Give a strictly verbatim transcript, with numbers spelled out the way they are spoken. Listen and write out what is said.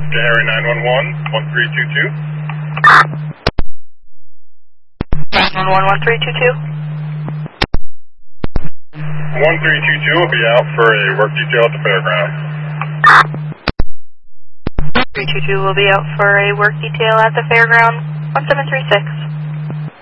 Gary nine one one, one three two two. nine one one, one three two two. one three two two will be out for a work detail at the fairground. three two two will be out for a work detail at the fairground. one seven three six.